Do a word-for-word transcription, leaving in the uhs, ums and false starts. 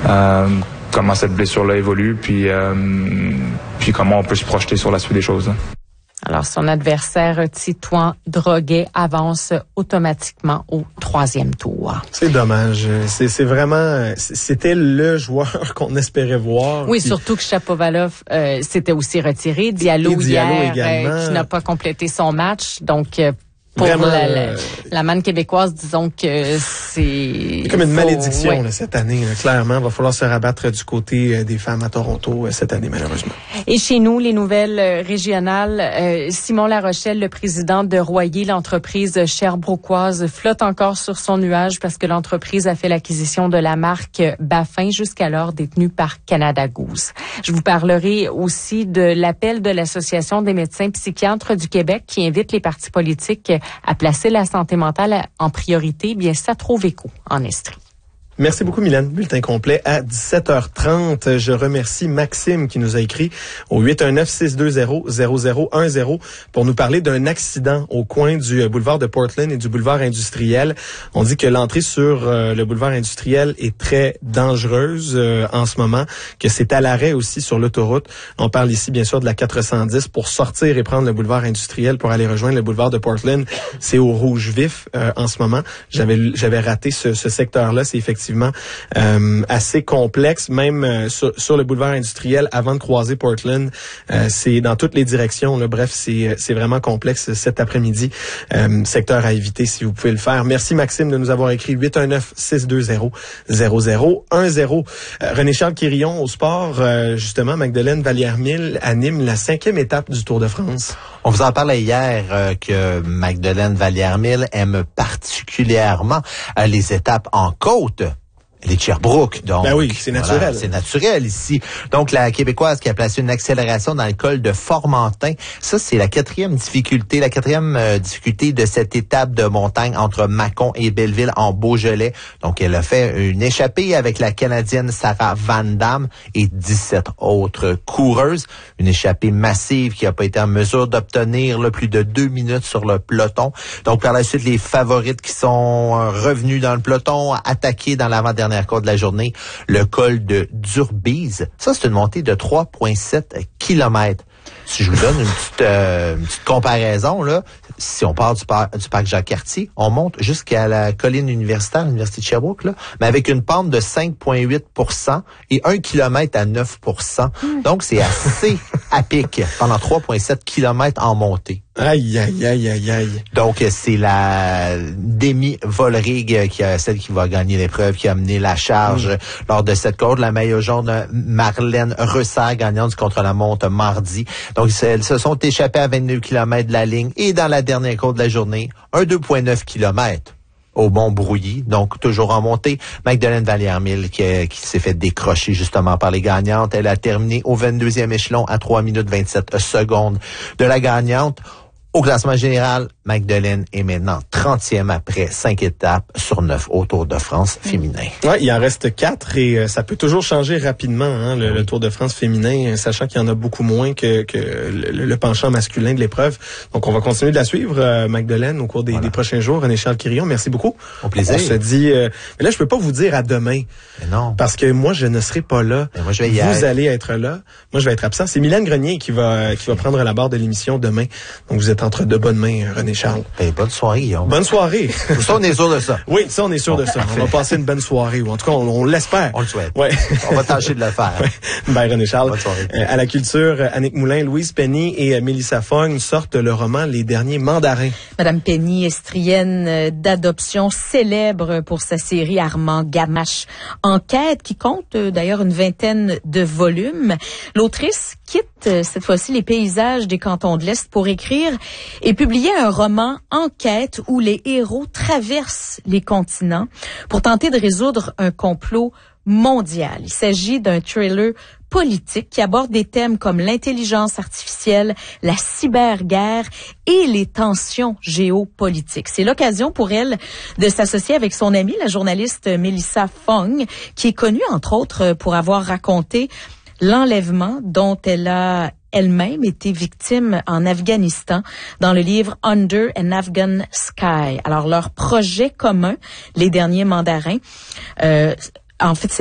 euh, comment cette blessure-là évolue, puis, euh, puis comment on peut se projeter sur la suite des choses. Hein. Alors, son adversaire, Titouan Droguet, avance automatiquement au troisième tour. C'est dommage. C'est, c'est vraiment... C'était le joueur qu'on espérait voir. Oui, puis... surtout que Shapovalov euh, s'était aussi retiré. Diallo, Et Diallo hier, également. Euh, qui n'a pas complété son match. Donc... Euh, Pour Vraiment, la, la, euh, la manne québécoise, disons que c'est... C'est comme une faut, malédiction ouais. là, cette année. Là, clairement, il va falloir se rabattre du côté des femmes à Toronto cette année, malheureusement. Et chez nous, les nouvelles régionales, euh, Simon Larochelle, le président de Royer, l'entreprise sherbrookoise, flotte encore sur son nuage parce que l'entreprise a fait l'acquisition de la marque Baffin, jusqu'alors détenue par Canada Goose. Je vous parlerai aussi de l'appel de l'Association des médecins psychiatres du Québec qui invite les partis politiques à placer la santé mentale en priorité. Bien, ça trouve écho en Estrie. Merci beaucoup, Mylène. Bulletin complet à dix-sept heures trente. Je remercie Maxime qui nous a écrit au huit un neuf, six deux zéro, zéro zéro un zéro pour nous parler d'un accident au coin du boulevard de Portland et du boulevard industriel. On dit que l'entrée sur euh, le boulevard industriel est très dangereuse euh, en ce moment, que c'est à l'arrêt aussi sur l'autoroute. On parle ici, bien sûr, de la quatre cent dix pour sortir et prendre le boulevard industriel pour aller rejoindre le boulevard de Portland. C'est au rouge vif euh, en ce moment. J'avais j'avais raté ce, ce secteur-là. C'est effectivement Euh, assez complexe, même euh, sur, sur le boulevard industriel avant de croiser Portland. Euh, c'est dans toutes les directions. Là. Bref, c'est, c'est vraiment complexe cet après-midi. Euh, secteur à éviter si vous pouvez le faire. Merci Maxime de nous avoir écrit huit un neuf, six deux zéro, zéro zéro un zéro. Euh, René-Charles Quirillon au sport. Euh, justement, Magdeleine Vallière-Mille anime la cinquième étape du Tour de France. On vous en parlait hier euh, que Magdeleine Vallière-Mille aime particulièrement euh, les étapes en côte. Les Sherbrooke, donc. Ben oui, c'est naturel. Voilà, c'est naturel ici. Donc, la Québécoise qui a placé une accélération dans le col de Formentin. Ça, c'est la quatrième difficulté, la quatrième euh, difficulté de cette étape de montagne entre Mâcon et Belleville en Beaujolais. Donc, elle a fait une échappée avec la Canadienne Sarah Van Damme et dix-sept autres coureuses. Une échappée massive qui n'a pas été en mesure d'obtenir là, plus de deux minutes sur le peloton. Donc, par la suite, les favorites qui sont euh, revenues dans le peloton, attaquées dans l'avant-dernière cours de la journée, le col de Durbise. Ça, c'est une montée de trois virgule sept kilomètres. Si je vous donne une petite, euh, une petite comparaison, là, si on part du, par, du parc Jacques-Cartier, on monte jusqu'à la colline universitaire, l'Université de Sherbrooke, là, mais avec une pente de cinq virgule huit pour cent et un kilomètre à neuf pour cent. Donc, c'est assez à pic pendant trois virgule sept kilomètres en montée. Aïe, aïe, aïe, aïe, aïe. Donc, c'est la Demi Volrig, qui a, celle qui va gagner l'épreuve, qui a mené la charge mmh. lors de cette course. La maillot jaune, Marlène Ressert, gagnante du contre-la-montre mardi. Donc, elles se sont échappées à vingt-neuf kilomètres de la ligne. Et dans la dernière course de la journée, un deux virgule neuf kilomètres. Au Mont-Brouilly, donc toujours en montée. Magdeleine Vallière-Mille qui, qui s'est fait décrocher justement par les gagnantes. Elle a terminé au vingt-deuxième échelon à trois minutes vingt-sept secondes de la gagnante. Au classement général, Magdeleine est maintenant trentième après cinq étapes sur neuf au Tour de France féminin. Ouais, il en reste quatre et euh, ça peut toujours changer rapidement, hein, le, oui. le Tour de France féminin, sachant qu'il y en a beaucoup moins que, que le, le penchant masculin de l'épreuve. Donc, on va continuer de la suivre, euh, Magdeleine, au cours des, voilà. des prochains jours. René-Charles Quirillon, merci beaucoup. Au plaisir. On se dit, euh, mais là, je peux pas vous dire à demain. Mais non. Parce que moi, je ne serai pas là. Mais moi, je vais y vous être. allez être là. Moi, je vais être absent. C'est Mylène Grenier qui va, qui va prendre la barre de l'émission demain. Donc, vous êtes entre de bonnes mains, René-Charles. Ben, bonne soirée, Guillaume. Bonne soirée. Ça, on est sûr de ça. Oui, ça, on est sûr bon, de ça. Parfait. On va passer une bonne soirée, ou en tout cas, on, on l'espère. On le souhaite. Ouais. On va tâcher de le faire. Ouais. Ben, René-Charles. Bonne soirée. Euh, à la culture, Annick Moulin, Louise Penny et euh, Mélissa Fogg sortent le roman Les Derniers Mandarins. Madame Penny, estrienne d'adoption, célèbre pour sa série Armand Gamache. Enquête qui compte euh, d'ailleurs une vingtaine de volumes. L'autrice quitte euh, cette fois-ci les paysages des cantons de l'Est pour écrire et publier un roman enquête où les héros traversent les continents pour tenter de résoudre un complot mondial. Il s'agit d'un thriller politique qui aborde des thèmes comme l'intelligence artificielle, la cyberguerre et les tensions géopolitiques. C'est l'occasion pour elle de s'associer avec son amie, la journaliste Mélissa Fogg, qui est connue entre autres pour avoir raconté l'enlèvement dont elle a elle-même été victime en Afghanistan dans le livre Under an Afghan Sky. Alors, leur projet commun, Les Derniers Mandarins, euh, en fait,